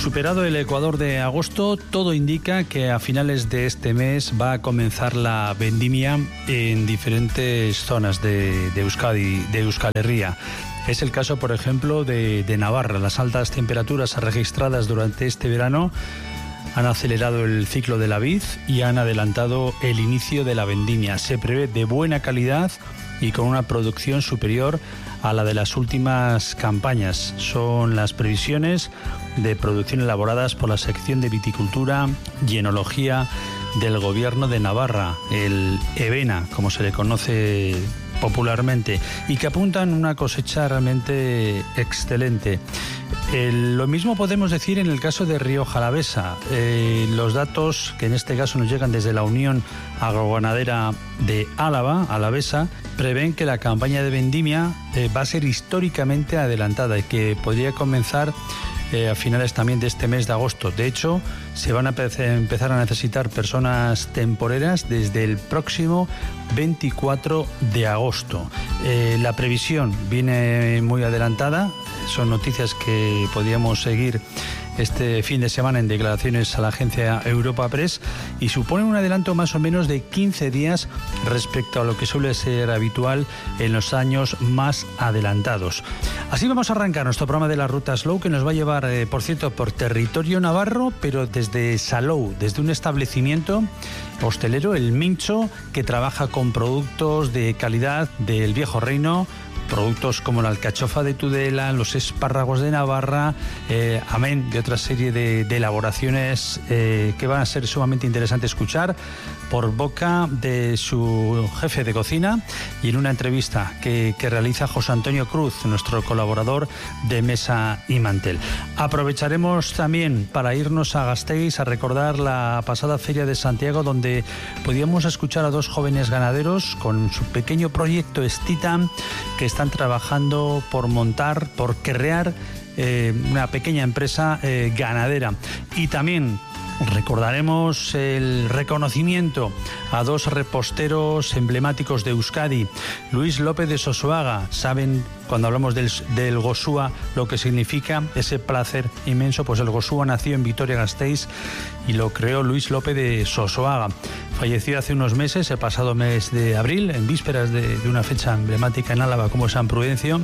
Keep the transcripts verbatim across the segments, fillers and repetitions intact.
Superado el Ecuador de agosto, todo indica que a finales de este mes va a comenzar la vendimia en diferentes zonas de, de Euskadi, de Euskal Herria. Es el caso, por ejemplo, de, de Navarra. Las altas temperaturas registradas durante este verano han acelerado el ciclo de la vid y han adelantado el inicio de la vendimia. Se prevé de buena calidad y con una producción superior a la de las últimas campañas. Son las previsiones de producción elaboradas por la sección de viticultura y enología del Gobierno de Navarra, el EBENA, como se le conoce popularmente, y que apuntan una cosecha realmente excelente. Eh, lo mismo podemos decir en el caso de Rioja Alavesa. Eh, los datos que en este caso nos llegan desde la Unión Agroganadera de Álava, Alavesa, prevén que la campaña de vendimia eh, va a ser históricamente adelantada y que podría comenzar Eh, a finales también de este mes de agosto. De hecho, se van a empezar a necesitar personas temporeras desde el próximo veinticuatro de agosto. Eh, la previsión viene muy adelantada. Son noticias que podíamos seguir este fin de semana en declaraciones a la agencia Europa Press y suponen un adelanto más o menos de quince días respecto a lo que suele ser habitual en los años más adelantados. Así vamos a arrancar nuestro programa de la Ruta Slow, que nos va a llevar, eh, por cierto, por territorio navarro, pero desde Salou, desde un establecimiento hostelero, el Mincho, que trabaja con productos de calidad del viejo reino, productos como la alcachofa de Tudela, los espárragos de Navarra, eh, amén de otra serie de, de elaboraciones eh, que van a ser sumamente interesantes escuchar por boca de su jefe de cocina y en una entrevista que, que realiza José Antonio Cruz, nuestro colaborador de Mesa y Mantel. Aprovecharemos también para irnos a Gasteiz a recordar la pasada Feria de Santiago, donde podíamos escuchar a dos jóvenes ganaderos con su pequeño proyecto Estita, que están trabajando por montar, por crear eh, una pequeña empresa eh, ganadera. Y también recordaremos el reconocimiento a dos reposteros emblemáticos de Euskadi, Luis López de Sosoaga. Saben, cuando hablamos del, del Gosúa, lo que significa ese placer inmenso. Pues el Gosúa nació en Vitoria-Gasteiz y lo creó Luis López de Sosoaga. Falleció hace unos meses, el pasado mes de abril, en vísperas de, de una fecha emblemática en Álava como San Prudencio.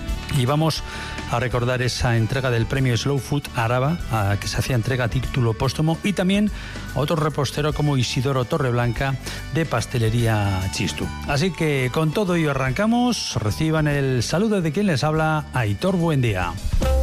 Y vamos a recordar esa entrega del premio Slow Food Araba, a que se hacía entrega a título póstumo, y también a otro repostero como Isidoro Torreblanca de Pastelería Chistu. Así que con todo ello arrancamos. Reciban el saludo de quien les habla, Aitor Buendía.